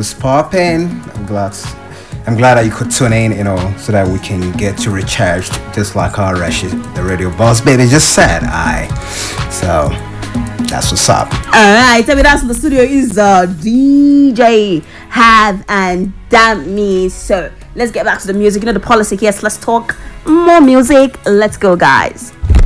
was popping. I'm glad that you could tune in, so that we can get you recharged, just like our the radio boss baby just said. So that's what's up. Alright, tell me that's in the studio is DJ Have and Damn Me. So let's get back to the music. The policy. Yes, let's talk more music. Let's go, guys.